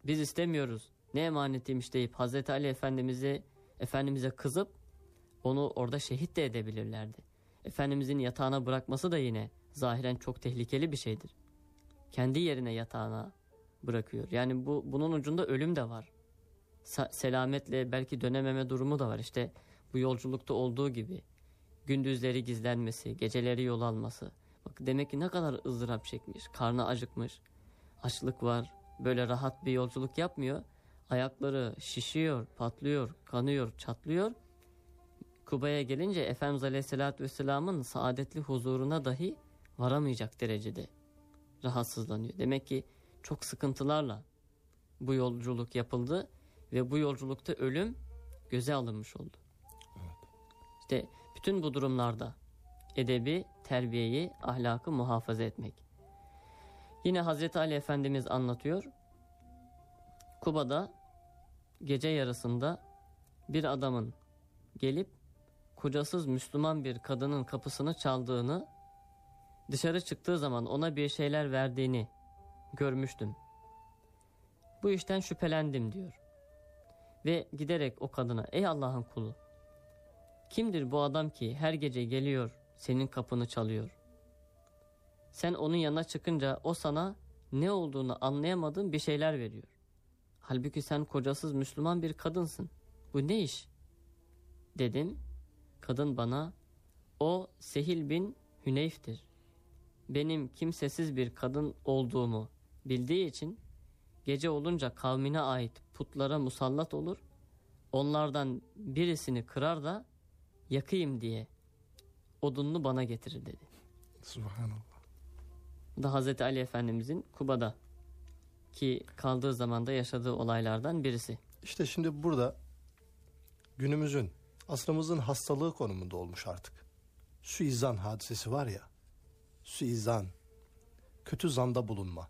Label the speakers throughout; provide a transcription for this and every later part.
Speaker 1: biz istemiyoruz, ne emanetiymiş deyip Hazreti Ali Efendimiz'e kızıp onu orada şehit de edebilirlerdi. Efendimizin yatağına bırakması da yine zahiren çok tehlikeli bir şeydir. Kendi yerine yatağına bırakıyor. Yani bunun ucunda ölüm de var. Selametle belki dönememe durumu da var. İşte bu yolculukta olduğu gibi gündüzleri gizlenmesi, geceleri yol alması. Bak demek ki ne kadar ızdırap çekmiş, karnı acıkmış, açlık var. Böyle rahat bir yolculuk yapmıyor. Ayakları şişiyor, patlıyor, kanıyor, çatlıyor. Kuba'ya gelince Efendimiz Aleyhisselatü Vesselam'ın saadetli huzuruna dahi varamayacak derecede rahatsızlanıyor. Demek ki çok sıkıntılarla bu yolculuk yapıldı ve bu yolculukta ölüm göze alınmış oldu. Evet. İşte bütün bu durumlarda edebi, terbiyeyi, ahlakı muhafaza etmek. Yine Hazreti Ali Efendimiz anlatıyor. Kuba'da gece yarısında bir adamın gelip kocasız Müslüman bir kadının kapısını çaldığını, dışarı çıktığı zaman ona bir şeyler verdiğini görmüştüm. Bu işten şüphelendim diyor. Ve giderek o kadına, ey Allah'ın kulu, kimdir bu adam ki her gece geliyor senin kapını çalıyor? Sen onun yanına çıkınca o sana ne olduğunu anlayamadığın bir şeyler veriyor. Halbuki sen kocasız Müslüman bir kadınsın. Bu ne iş? Dedim. Kadın bana, o Sehil bin Hüneyf'tir. Benim kimsesiz bir kadın olduğumu bildiği için gece olunca kavmine ait putlara musallat olur. Onlardan birisini kırar da yakayım diye odununu bana getirir dedi.
Speaker 2: Subhanallah.
Speaker 1: Bu da Hazreti Ali Efendimizin Kuba'da ki kaldığı zamanda yaşadığı olaylardan birisi.
Speaker 2: İşte şimdi burada günümüzün, asrımızın hastalığı konumunda olmuş artık. Suizan hadisesi var ya. Suizan, kötü zanda bulunma.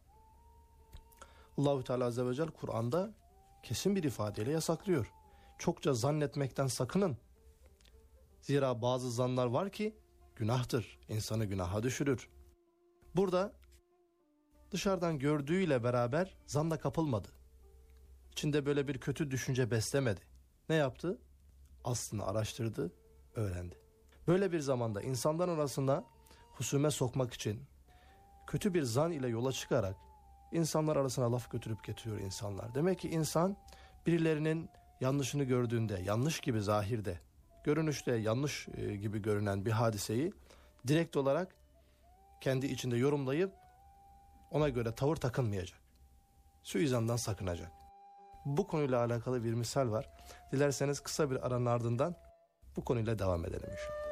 Speaker 2: Allahu Teala Azze ve Celle Kur'an'da kesin bir ifadeyle yasaklıyor. Çokça zannetmekten sakının. Zira bazı zanlar var ki günahtır, insanı günaha düşürür. Burada dışarıdan gördüğüyle beraber zanla kapılmadı. İçinde böyle bir kötü düşünce beslemedi. Ne yaptı? Aslını araştırdı, öğrendi. Böyle bir zamanda insanların arasında husume sokmak için kötü bir zan ile yola çıkarak insanlar arasına laf götürüp getiriyor insanlar. Demek ki insan birilerinin yanlışını gördüğünde, yanlış gibi zahirde, görünüşte yanlış gibi görünen bir hadiseyi direkt olarak kendi içinde yorumlayıp ona göre tavır takınmayacak. Suizandan sakınacak. Bu konuyla alakalı bir misal var. Dilerseniz kısa bir aranın ardından bu konuyla devam edelim inşallah.